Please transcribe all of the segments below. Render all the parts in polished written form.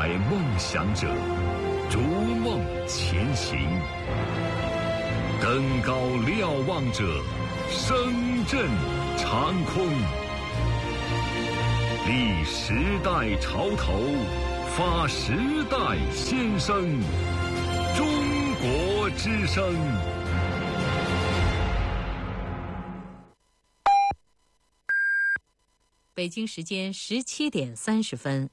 怀梦想者，逐梦前行。登高瞭望者，声震长空。立时代潮头，发时代先声。中国之声。 北京时间17点30分。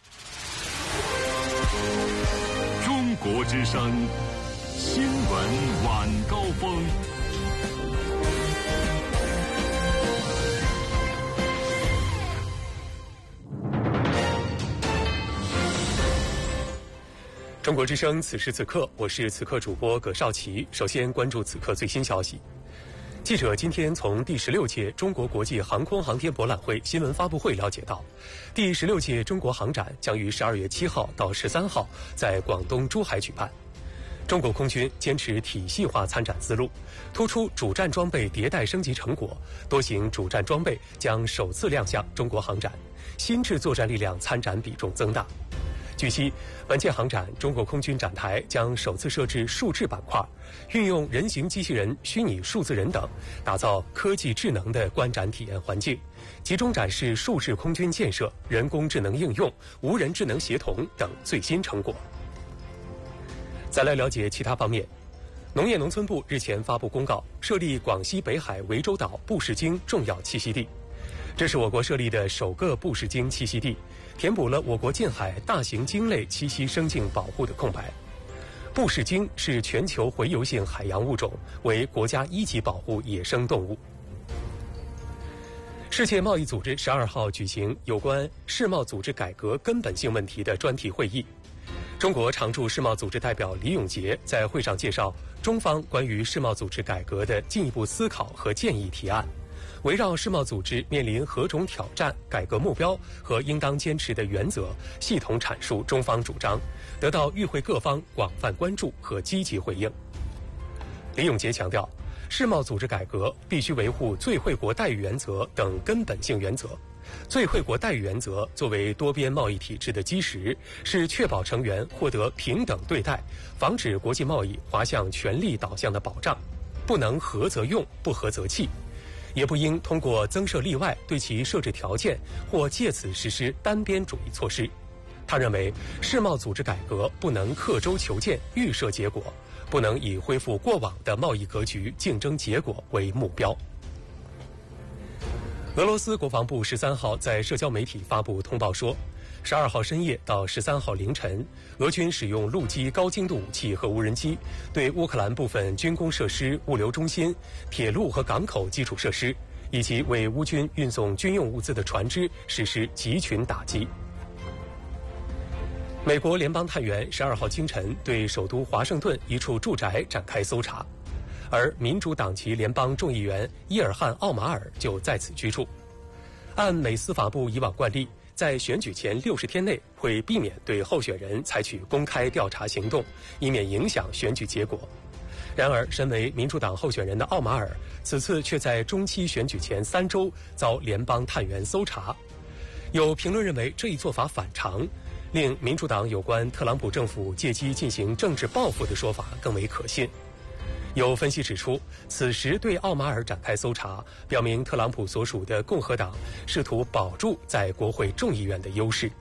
中国之声新闻晚高峰。 中国之声此时此刻，我是此刻主播葛少奇。首先关注此刻最新消息。记者今天从第16届中国国际航空航天博览会新闻发布会了解到，第16届中国航展将于12月7号到13号在广东珠海举办。中国空军坚持体系化参展思路，突出主战装备迭代升级成果，多型主战装备将首次亮相中国航展，新制作战力量参展比重增大。据悉，本届航展中国空军展台将首次设置数智板块，运用人形机器人、虚拟数字人等，打造科技智能的观展体验环境，集中展示数智空军建设、人工智能应用、无人智能协同等最新成果。再来了解其他方面。农业农村部日前发布公告，设立广西北海涠洲岛布氏鲸重要栖息地。这是我国设立的首个布氏鲸栖息地，填补了我国近海大型鲸类栖息生境保护的空白。布氏鲸是全球洄游性海洋物种，为国家1级保护野生动物。世界贸易组织12号举行有关世贸组织改革根本性问题的专题会议。中国常驻世贸组织代表李永杰在会上介绍中方关于世贸组织改革的进一步思考和建议提案，围绕世贸组织面临何种挑战、改革目标和应当坚持的原则，系统阐述中方主张，得到与会各方广泛关注和积极回应。李永杰强调，世贸组织改革必须维护最惠国待遇原则等根本性原则。最惠国待遇原则作为多边贸易体制的基石，是确保成员获得平等对待，防止国际贸易滑向权力导向的保障，不能合则用，不合则弃，也不应通过增设例外对其设置条件，或借此实施单边主义措施。他认为，世贸组织改革不能刻舟求剑、预设结果，不能以恢复过往的贸易格局、竞争结果为目标。俄罗斯国防部13号在社交媒体发布通报说，12号深夜到13号凌晨，俄军使用陆基高精度武器和无人机，对乌克兰部分军工设施、物流中心、铁路和港口基础设施，以及为乌军运送军用物资的船只实施集群打击。美国联邦探员12号清晨对首都华盛顿一处住宅展开搜查，而民主党籍联邦众议员伊尔汉·奥马尔就在此居住。按美司法部以往惯例，在选举前60天内会避免对候选人采取公开调查行动，以免影响选举结果。然而，身为民主党候选人的奥马尔，此次却在中期选举前3周遭联邦探员搜查。有评论认为这一做法反常，令民主党有关特朗普政府借机进行政治报复的说法更为可信。有分析指出，此时对奥马尔展开搜查，表明特朗普所属的共和党试图保住在国会众议院的优势。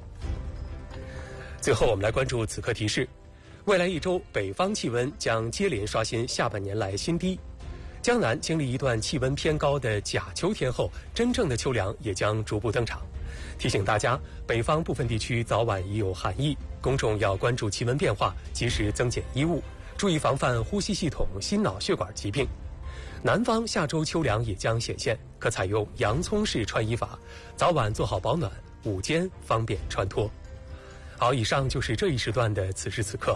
最后，我们来关注此刻提示：未来1周，北方气温将接连刷新下半年来新低。江南经历一段气温偏高的假秋天后，真正的秋凉也将逐步登场。提醒大家，北方部分地区早晚已有寒意，公众要关注气温变化，及时增减衣物，注意防范呼吸系统、心脑血管疾病。南方下周秋凉也将显现，可采用洋葱式穿衣法，早晚做好保暖，午间方便穿脱。好，以上就是这一时段的此时此刻。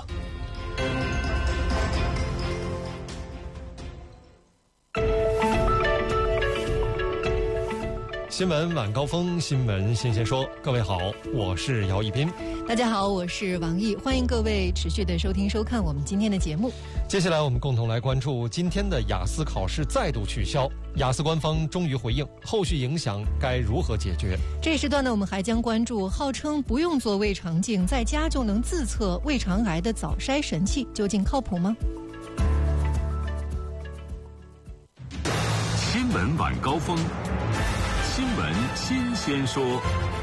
新闻晚高峰，新闻新鲜说。各位好，我是姚一斌。 大家好，我是王毅，欢迎各位持续的收听收看我们今天的节目。 接下来我们共同来关注今天的雅思考试再度取消，雅思官方终于回应，后续影响该如何解决？ 这一时段呢，我们还将关注号称不用做胃肠镜，在家就能自测胃肠癌的早筛神器，究竟靠谱吗？ 新闻晚高峰，新闻新鲜说。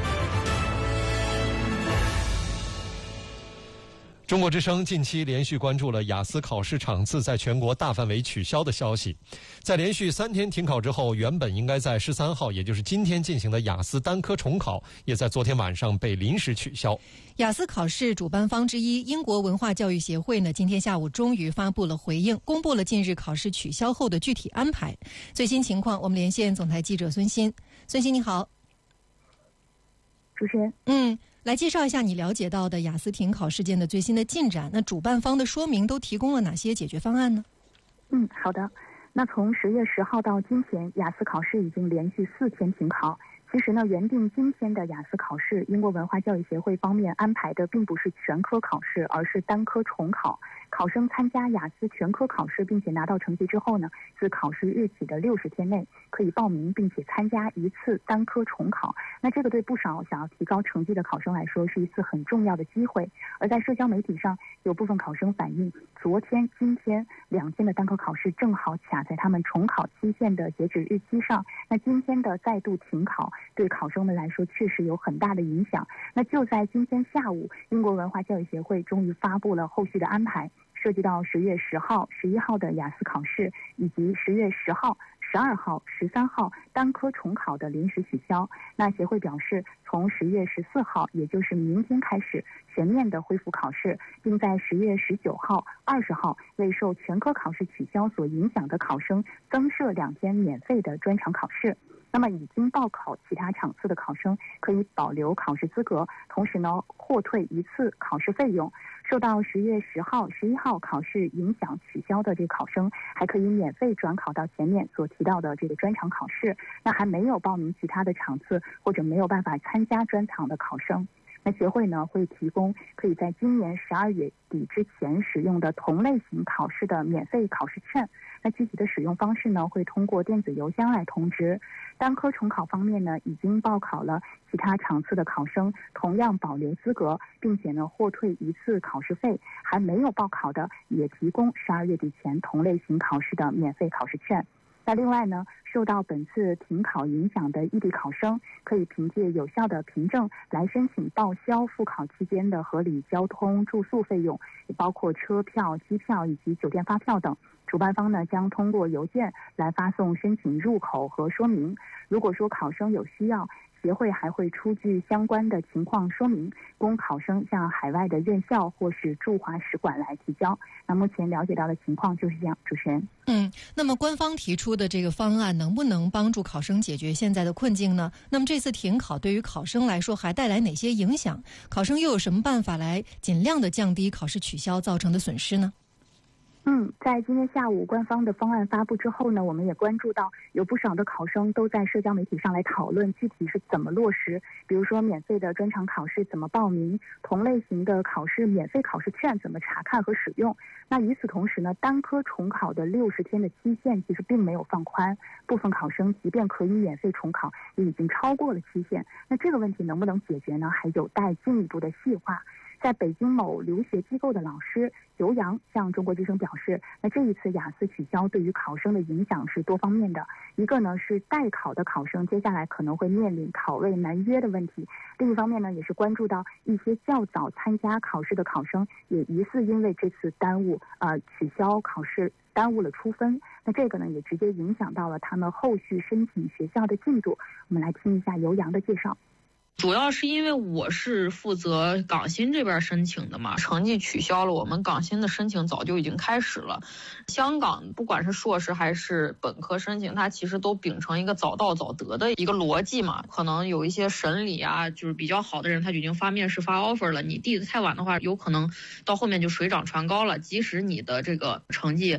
中国之声近期连续关注了雅思考试场次在全国大范围取消的消息。在连续3天停考之后，原本应该在13号，也就是今天进行的雅思单科重考，也在昨天晚上被临时取消。 雅思考试主办方之一英国文化教育协会呢，今天下午终于发布了回应，公布了近日考试取消后的具体安排。最新情况，我们连线总台记者孙鑫。孙鑫你好。 主持人， 来介绍一下你了解到的雅思停考事件的最新的进展。那主办方的说明都提供了哪些解决方案呢？ 好的。那从10月10号到今天，雅思考试已经连续4天停考。其实呢，原定今天的雅思考试，英国文化教育协会方面安排的并不是全科考试，而是单科重考。考生参加雅思全科考试并且拿到成绩之后呢，自考试日起的60天内可以报名并且参加一次单科重考。那这个对不少想要提高成绩的考生来说是一次很重要的机会。而在社交媒体上，有部分考生反映，昨天、今天2天的单科考试正好卡在他们重考期限的截止日期上。那今天的再度停考对考生们来说确实有很大的影响。那就在今天下午，英国文化教育协会终于发布了后续的安排，涉及到10月10号、11号的雅思考试，以及10月10号、12号、13号单科重考的临时取消。那协会表示，从10月14号，也就是明天开始，全面的恢复考试，并在10月19号、20号为受全科考试取消所影响的考生增设2天免费的专场考试。那么已经报考其他场次的考生可以保留考试资格，同时呢获退1次考试费用。受到10月10号、11号考试影响取消的这个考生，还可以免费转考到前面所提到的这个专场考试。那还没有报名其他的场次或者没有办法参加专场的考生，那协会呢会提供可以在今年12月底之前使用的同类型考试的免费考试券。那具体的使用方式呢，会通过电子邮箱来通知。单科重考方面呢，已经报考了其他场次的考生同样保留资格，并且呢获退1次考试费。还没有报考的也提供12月底前同类型考试的免费考试券。那另外呢，受到本次停考影响的异地考生，可以凭借有效的凭证来申请报销复考期间的合理交通住宿费用，也包括车票、机票以及酒店发票等。主办方呢将通过邮件来发送申请入口和说明。如果说考生有需要，协会还会出具相关的情况说明，供考生向海外的院校或是驻华使馆来提交。那目前了解到的情况就是这样，主持人。 那么官方提出的这个方案能不能帮助考生解决现在的困境呢？那么这次停考对于考生来说还带来哪些影响？考生又有什么办法来尽量的降低考试取消造成的损失呢？ 在今天下午官方的方案发布之后呢，我们也关注到有不少的考生都在社交媒体上来讨论具体是怎么落实，比如说免费的专场考试怎么报名，同类型的考试免费考试券怎么查看和使用。那与此同时呢，单科重考的60天的期限其实并没有放宽，部分考生即便可以免费重考，也已经超过了期限。那这个问题能不能解决呢？还有待进一步的细化。在北京某留学机构的老师尤洋向中国之声表示，那这一次雅思取消对于考生的影响是多方面的。一个呢是待考的考生接下来可能会面临考位难约的问题，另一方面呢也是关注到一些较早参加考试的考生也疑似因为这次取消考试耽误了出分，那这个呢也直接影响到了他们后续申请学校的进度。我们来听一下尤洋的介绍。 主要是因为我是负责港新这边申请的嘛，成绩取消了，我们港新的申请早就已经开始了。香港不管是硕士还是本科申请，它其实都秉承一个早到早得的一个逻辑嘛。可能有一些审理啊，就是比较好的人，他已经发面试发 offer 了，你递的太晚的话，有可能到后面就水涨船高了。即使你的这个成绩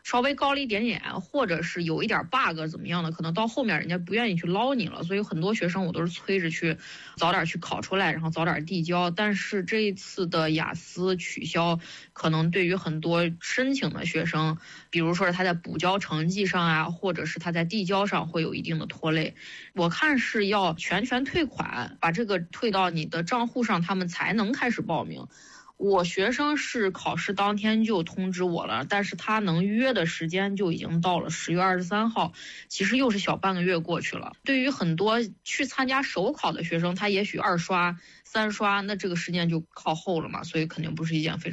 稍微高了一点点，或者是有一点 bug 怎么样的，可能到后面人家不愿意去捞你了，所以很多学生我都是催着去早点去考出来，然后早点递交。但是这一次的雅思取消，可能对于很多申请的学生，比如说他在补交成绩上啊，或者是他在递交上会有一定的拖累。我看是要全退款，把这个退到你的账户上，他们才能开始报名。我学生是考试当天就通知我了，但是他能约的时间就已经到了10月23号，其实又是小半个月过去了。对于很多去参加首考的学生，他也许2刷3刷，那这个时间就靠后了嘛，所以肯定不是一件非常